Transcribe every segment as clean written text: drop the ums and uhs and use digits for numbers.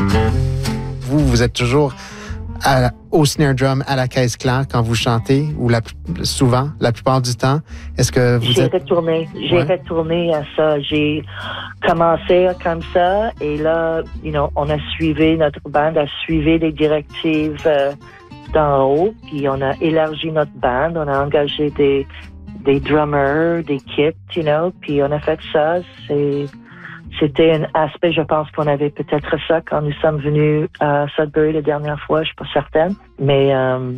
Vous êtes toujours au snare drum, à la caisse claire quand vous chantez, ou souvent, la plupart du temps? Est-ce que vous J'ai retourné à ça. J'ai commencé comme ça, et là, notre band a suivi les directives d'en haut, puis on a élargi notre band, on a engagé des drummers, des kits, puis on a fait ça. C'était un aspect, je pense qu'on avait peut-être ça quand nous sommes venus à Sudbury la dernière fois, je suis pas certaine. Mais,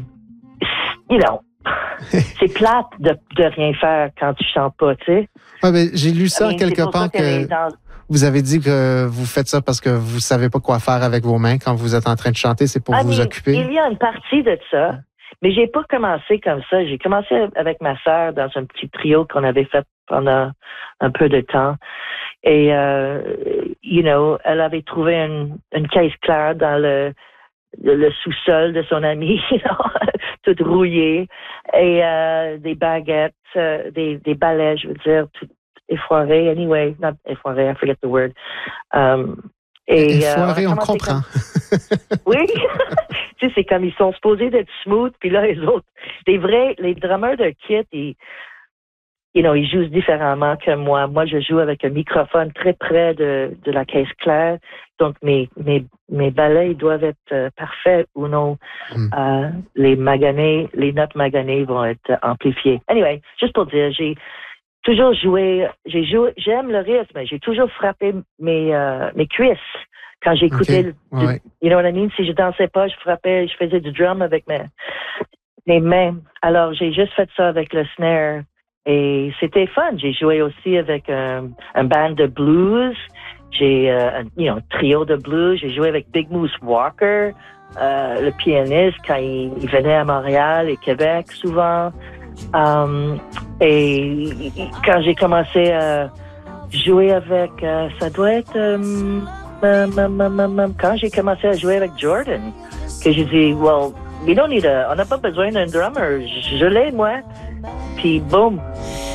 c'est plate de rien faire quand tu chantes pas, tu sais. Ouais, mais j'ai lu ça quelque part que vous avez dit que vous faites ça parce que vous savez pas quoi faire avec vos mains quand vous êtes en train de chanter, c'est pour vous occuper. Il y a une partie de ça, mais j'ai pas commencé comme ça. J'ai commencé avec ma sœur dans un petit trio qu'on avait fait pendant un peu de temps. Et, elle avait trouvé une caisse claire dans le sous-sol de son ami, toute rouillée, et des baguettes, des balais, je veux dire, tout effoiré. Anyway, not effoiré, I forget the word. Effoiré, on comprend. Oui, tu sais, c'est comme ils sont supposés d'être smooth, puis là, les autres, les drummers de kit, ils jouent différemment que moi. Moi, je joue avec un microphone très près de la caisse claire. Donc, mes balais, ils doivent être parfaits ou non. Les notes maganées vont être amplifiées. Anyway, juste pour dire, j'ai toujours joué, j'aime le rythme, mais j'ai toujours frappé mes cuisses quand j'écoutais, you know what I mean? Si je dansais pas, je faisais du drum avec mes mains. Alors, j'ai juste fait ça avec le snare. Et c'était fun. J'ai joué aussi avec un band de blues. J'ai un trio de blues. J'ai joué avec Big Moose Walker, le pianiste, quand il venait à Montréal et Québec souvent. Et quand j'ai commencé à jouer avec, ça doit être quand j'ai commencé à jouer avec Jordan, que j'ai dit, on n'a pas besoin d'un drummer. Je l'ai, moi. Puis, boum,